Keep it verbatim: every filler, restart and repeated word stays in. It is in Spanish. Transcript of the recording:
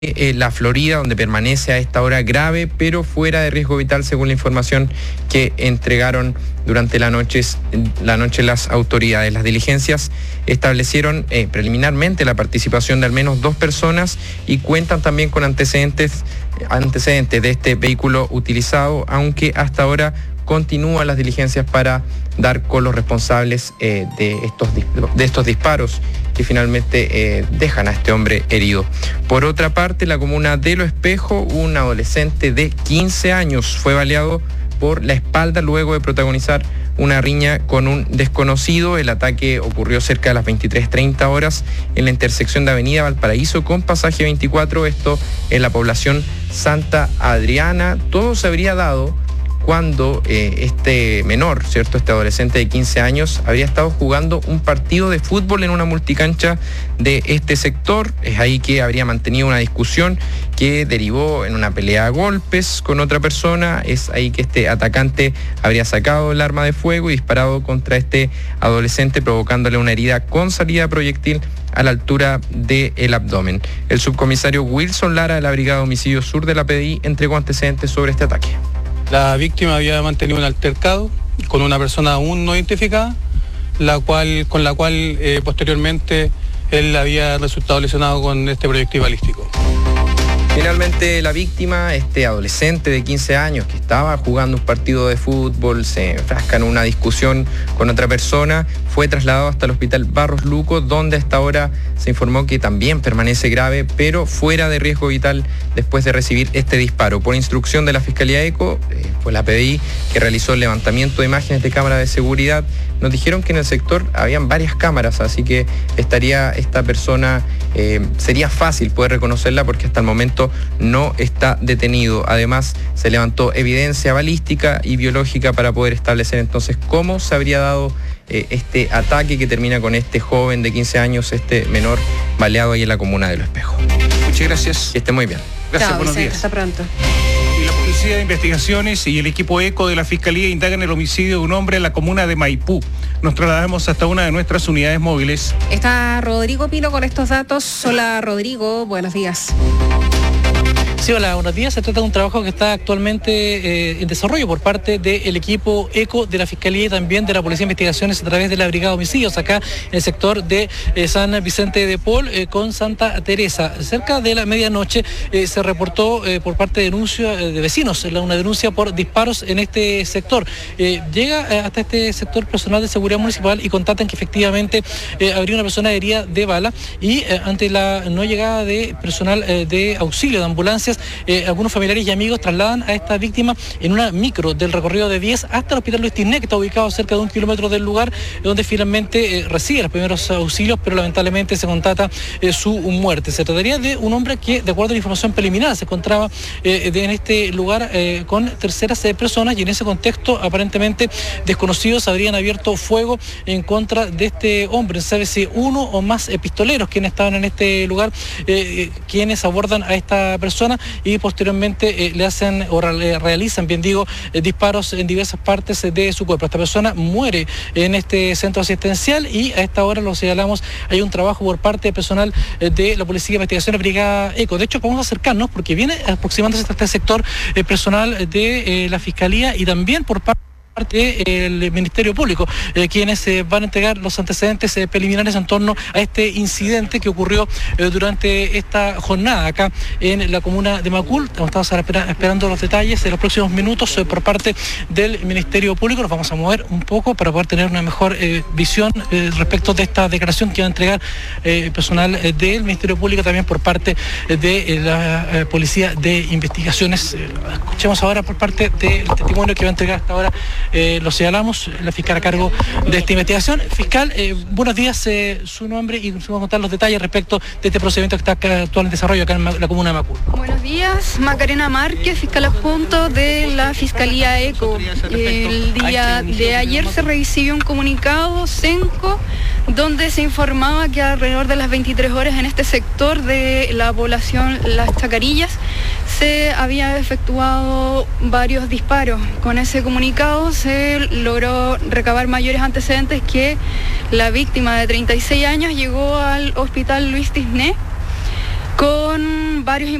Eh, la Florida, donde permanece a esta hora grave, pero fuera de riesgo vital, según la información que entregaron durante la noche, la noche las autoridades. Las diligencias establecieron eh, preliminarmente la participación de al menos dos personas y cuentan también con antecedentes, antecedentes de este vehículo utilizado, aunque hasta ahora continúan las diligencias para dar con los responsables eh, de, estos, de estos disparos que finalmente eh, dejan a este hombre herido. Por otra parte, en la comuna de Lo Espejo, un adolescente de quince años fue baleado por la espalda luego de protagonizar una riña con un desconocido. El ataque ocurrió cerca de las veintitrés treinta horas en la intersección de Avenida Valparaíso con Pasaje veinticuatro, esto en la población Santa Adriana. Todo se habría dado cuando eh, este menor, ¿cierto? Este adolescente de quince años habría estado jugando un partido de fútbol en una multicancha de este sector. Es ahí que habría mantenido una discusión que derivó en una pelea a golpes con otra persona. Es ahí que este atacante habría sacado el arma de fuego y disparado contra este adolescente, provocándole una herida con salida proyectil a la altura del abdomen. El subcomisario Wilson Lara de la Brigada de Homicidio Sur de la P D I entregó antecedentes sobre este ataque. La víctima había mantenido un altercado con una persona aún no identificada, la cual, con la cual eh, posteriormente él había resultado lesionado con este proyectil balístico. Finalmente, la víctima, este adolescente de quince años que estaba jugando un partido de fútbol, se enfrasca en una discusión con otra persona, fue trasladado hasta el hospital Barros Luco, donde hasta ahora se informó que también permanece grave, pero fuera de riesgo vital después de recibir este disparo. Por instrucción de la Fiscalía ECO, eh, fue la P D I que realizó el levantamiento de imágenes de cámara de seguridad. Nos dijeron que en el sector habían varias cámaras, así que estaría esta persona, eh, sería fácil poder reconocerla porque hasta el momento no está detenido. Además, se levantó evidencia balística y biológica para poder establecer entonces cómo se habría dado eh, este ataque que termina con este joven de quince años, este menor baleado ahí en la comuna de Lo Espejo. Muchas gracias. Que esté muy bien. Gracias, Chao, buenos Vicente, días. hasta pronto. Y la Policía de Investigaciones y el equipo ECO de la Fiscalía indagan el homicidio de un hombre en la comuna de Maipú. Nos trasladamos hasta una de nuestras unidades móviles. Está Rodrigo Pino con estos datos. Hola, Rodrigo, buenos días. Sí, hola, buenos días. Se trata de un trabajo que está actualmente eh, en desarrollo por parte del equipo ECO de la Fiscalía y también de la Policía de Investigaciones a través de la Brigada de Homicidios, acá en el sector de eh, San Vicente de Paul eh, con Santa Teresa. Cerca de la medianoche eh, se reportó eh, por parte de denuncia eh, de vecinos una denuncia por disparos en este sector. Eh, llega eh, hasta este sector personal de seguridad municipal y contatan que efectivamente eh, habría una persona herida de bala y eh, ante la no llegada de personal eh, de auxilio de ambulancias, Eh, algunos familiares y amigos trasladan a esta víctima en una micro del recorrido de diez hasta el hospital Luis Tisné, que está ubicado cerca de un kilómetro del lugar, donde finalmente eh, recibe los primeros auxilios, pero lamentablemente se constata eh, su muerte. Se trataría de un hombre que, de acuerdo a la información preliminar, se encontraba eh, de, en este lugar eh, con terceras eh, personas y en ese contexto aparentemente desconocidos habrían abierto fuego en contra de este hombre. No se sabe si uno o más eh, pistoleros quienes estaban en este lugar, eh, quienes abordan a esta persona y posteriormente eh, le hacen o re realizan, bien digo, eh, disparos en diversas partes eh, de su cuerpo. Esta persona muere en este centro asistencial y a esta hora, lo señalamos, hay un trabajo por parte de personal eh, de la Policía de Investigaciones Brigada ECO. De hecho, vamos a acercarnos porque viene aproximándose hasta este sector eh, personal de eh, la Fiscalía y también por parte del Ministerio Público, eh, quienes eh, van a entregar los antecedentes eh, preliminares en torno a este incidente que ocurrió eh, durante esta jornada acá en la comuna de Macul. Estamos espera, esperando los detalles de los próximos minutos eh, por parte del Ministerio Público. Nos vamos a mover un poco para poder tener una mejor eh, visión eh, respecto de esta declaración que va a entregar eh, personal eh, del Ministerio Público, también por parte eh, de eh, la eh, Policía de Investigaciones. Eh, escuchemos ahora por parte del testimonio que va a entregar hasta ahora. Eh, lo señalamos, la fiscal a cargo de esta investigación. Fiscal, eh, buenos días, eh, su nombre y nos vamos a contar los detalles respecto de este procedimiento que está acá, actual en desarrollo acá en la comuna de Macul. Buenos días, Macarena Márquez, fiscal adjunto de la Fiscalía ECO. El día de ayer se recibió un comunicado CENCO donde se informaba que alrededor de las veintitrés horas en este sector de la población Las Chacarillas se había efectuado varios disparos. Con ese comunicado se logró recabar mayores antecedentes que la víctima de treinta y seis años llegó al hospital Luis Tisné con varios